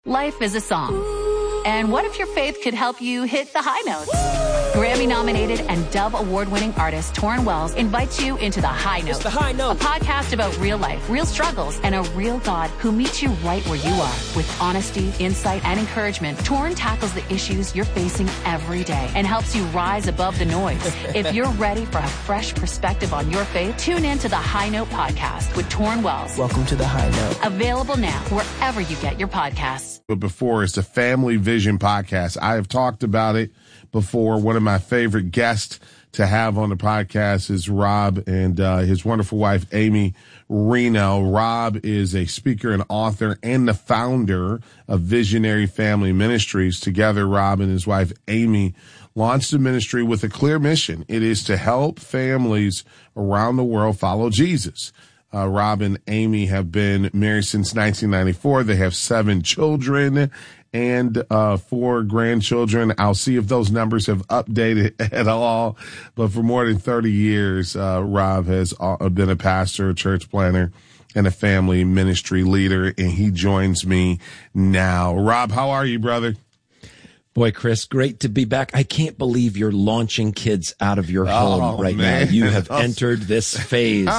Life is a song. And what if your faith could help you hit the high notes? Grammy-nominated and Dove Award-winning artist Torrin Wells invites you into The High Note. It's The High Note. A podcast about real life, real struggles, and a real God who meets you right where you are. With honesty, insight, and encouragement, Torrin tackles the issues you're facing every day and helps you rise above the noise. If you're ready for a fresh perspective on your faith, tune in to The High Note podcast with Torrin Wells. Welcome to The High Note. Available now wherever you get your podcasts. But before, it's a Family Vision podcast. I have talked about it before. One of my favorite guests to have on the podcast is Rob and his wonderful wife, Amy Reno. Rob is a speaker and author and the founder of Visionary Family Ministries. Together, Rob and his wife, Amy, launched the ministry with a clear mission. It is to help families around the world follow Jesus. Rob and Amy have been married since 1994. They have 7 children and 4 grandchildren. I'll see if those numbers have updated at all. But for more than 30 years, Rob has been a pastor, a church planner, and a family ministry leader, and he joins me now. Rob, how are you, brother? Boy, Chris, great to be back. I can't believe you're launching kids out of your home right now. You have entered this phase.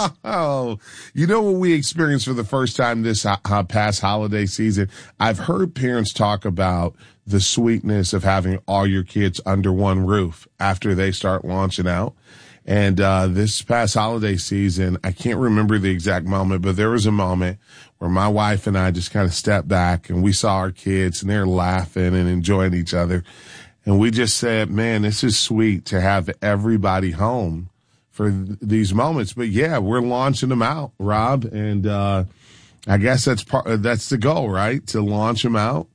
You know what we experienced for the first time this past holiday season? I've heard parents talk about the sweetness of having all your kids under one roof after they start launching out. And this past holiday season, I can't remember the exact moment, but there was a moment where my wife and I just kind of stepped back and we saw our kids and they're laughing and enjoying each other. And we just said, man, this is sweet to have everybody home for these moments. But yeah, we're launching them out, Rob. And I guess that's the goal, right? To launch them out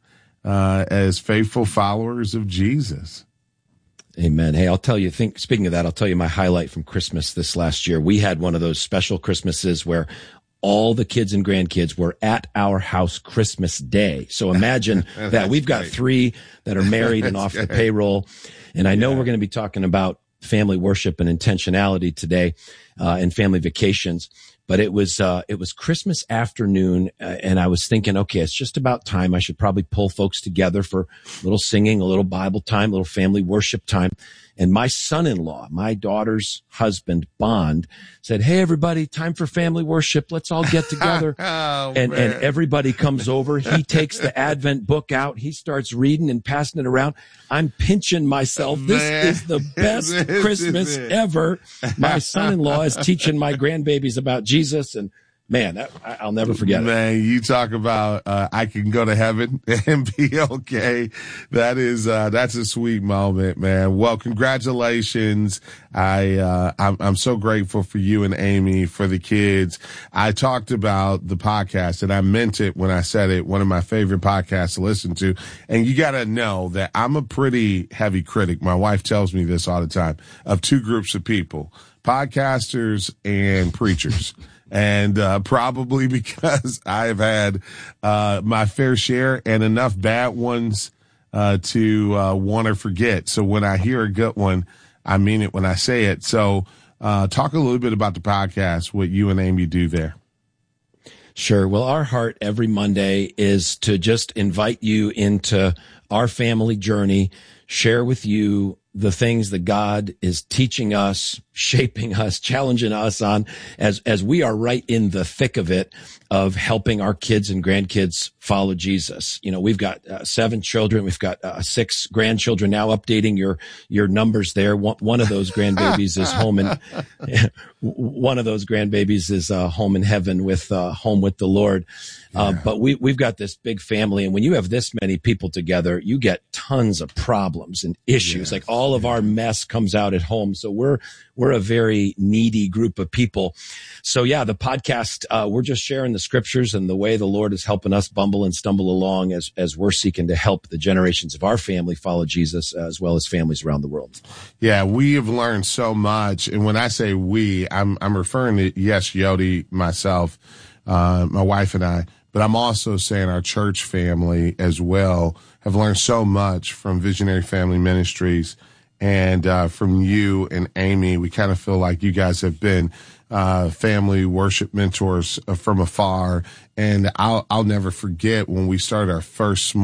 as faithful followers of Jesus. Amen. Hey, I'll tell you, speaking of that, I'll tell you my highlight from Christmas this last year. We had one of those special Christmases where all the kids and grandkids were at our house Christmas Day. So imagine that. We've got 3 that are married and off the payroll. And I know we're going to be talking about family worship and intentionality today, and family vacations. But it was Christmas afternoon, and I was thinking, okay, it's just about time. I should probably pull folks together for a little singing, a little Bible time, a little family worship time. And my son-in-law, my daughter's husband, Bond, said, hey, everybody, time for family worship. Let's all get together. And everybody comes over. He takes the Advent book out. He starts reading and passing it around. I'm pinching myself. This is the best Christmas ever. My son-in-law is teaching my grandbabies about Jesus, and man, I'll never forget it. Man, you talk about I can go to heaven and be okay. That's a sweet moment, man. Well, congratulations. I'm so grateful for you and Amy, for the kids. I talked about the podcast, and I meant it when I said it. One of my favorite podcasts to listen to. And you got to know that I'm a pretty heavy critic. My wife tells me this all the time, of 2 groups of people, podcasters and preachers. And probably because I've had my fair share and enough bad ones to want to forget. So when I hear a good one, I mean it when I say it. So talk a little bit about the podcast, what you and Amy do there. Sure. Well, our heart every Monday is to just invite you into our family journey, share with you the things that God is teaching us, shaping us, challenging us on as we are right in the thick of it, of helping our kids and grandkids follow Jesus. You know, we've got 7 children. We've got 6 grandchildren now. Updating your numbers there. One of those grandbabies is home home in heaven with home with the Lord. But we've got this big family, and when you have this many people together, you get tons of problems and issues. Like all of our mess comes out at home. So we're a very needy group of people. So yeah, the podcast, we're just sharing the scriptures and the way the Lord is helping us bumble and stumble along as we're seeking to help the generations of our family follow Jesus, as well as families around the world. Yeah, we have learned so much. And when I say we, I'm referring to, yes, Yodi, myself, my wife and I, but I'm also saying our church family as well have learned so much from Visionary Family Ministries. And from you and Amy, we kind of feel like you guys have been family worship mentors from afar. And I'll never forget when we started our first small